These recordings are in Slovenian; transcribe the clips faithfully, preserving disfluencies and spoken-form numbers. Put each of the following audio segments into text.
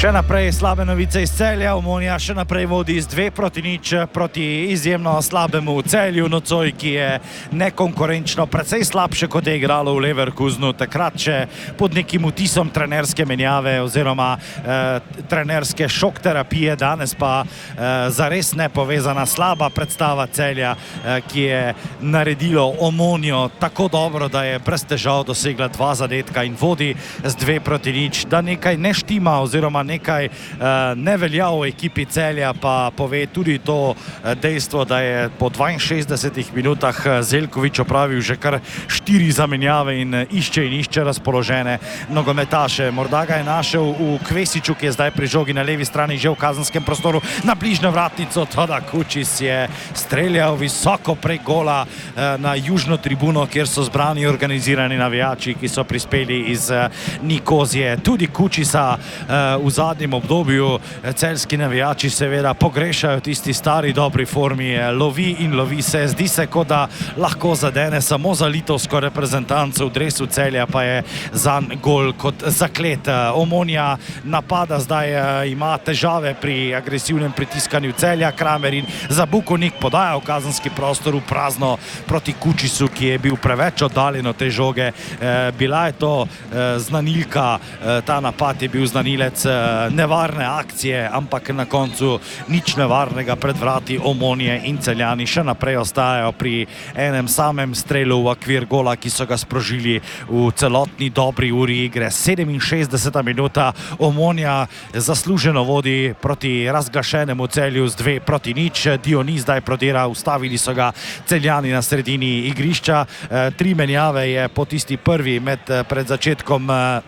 Še naprej slabe novice iz Celja, Omonja še naprej vodi z dve proti nič proti izjemno slabemu Celju nocoj, ki je nekonkurenčno, precej slabše, kot je igralo v Leverkusenu, takrat še pod nekim vtisom trenerske menjave oziroma eh, trenerske šok terapije, danes pa eh, zares nepovezana slaba predstava Celja, eh, ki je naredilo Omonjo tako dobro, da je brez težav dosegla dva zadetka in vodi z dve proti nič, da nekaj ne štima oziroma nekaj uh, ne velja v ekipi Celja, pa pove tudi to uh, dejstvo, da je po dvainšestdesetih minutah Zeljković opravil že kar štiri zamenjave in uh, išče in išče razpoložene nogometaše. Morda ga je našel v Kvesiću, ki je zdaj pri žogi na levi strani že v kazenskem prostoru na bližnjo vratnico, toda Kučis je streljal visoko prek gola uh, na južno tribuno, kjer so zbrani organizirani navijači, ki so prispeli iz uh, Nikozije. Tudi Kučisa uh, v zadnjem obdobju celjski navijači seveda pogrešajo tisti stari dobri formi, lovi in lovi se, zdi se, kot da lahko zadene samo za litovsko reprezentanco, v dresu Celja pa je zanj gol kot zaklet. Omonja napada zdaj ima težave pri agresivnem pritiskanju Celja, Kramer in Zabukovnik podaja v kazenski prostor v prazno proti Kučisu, ki je bil preveč oddaljen od te žoge. Bila je to znanilka, ta napad je bil znanilec nevarne akcije, ampak na koncu nič nevarnega pred vrati Omonje in Celjani še naprej ostajajo pri enem samem strelu v okvir gola, ki so ga sprožili v celotni dobri uri igre. sedeminšestdeseta minuta, Omonja zasluženo vodi proti razglašenemu Celju z dve proti nič. Dionis zdaj prodira, ustavili so ga Celjani na sredini igrišča. Tri menjave je po tisti prvi med pred začetkom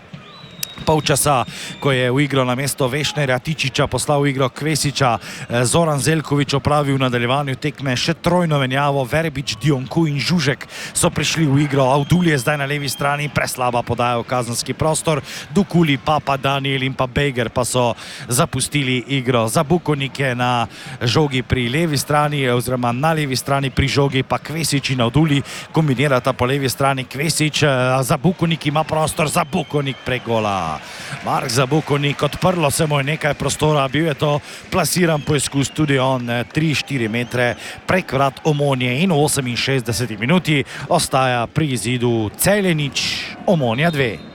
polčasa, ko je v igro na mesto Vešnerja Tičiča poslal v igro Kvesića, Zoran Zeljković opravil v nadaljevanju tekme še trojno menjavo, Verbič, Dionku in Žužek so prišli v igro, Avdul je zdaj na levi strani, preslaba podaja v kazenski prostor, Dukuli, Papa, Daniel in pa Bejger pa so zapustili igro. Zabukovnik je na žogi pri levi strani oziroma na levi strani pri žogi, pa Kvesić in Avduli kombinirata po levi strani. Kvesić, Zabukovnik ima prostor, Zabukovnik prek gola. Mark Zabukovnik, odprlo se mu je nekaj prostora, bil je to plasiran poizkus, tudi on tri štiri metre prek vrat Omonje in v oseminšestdeseti minuti ostaja pri izidu Celje nič, Omonja dve.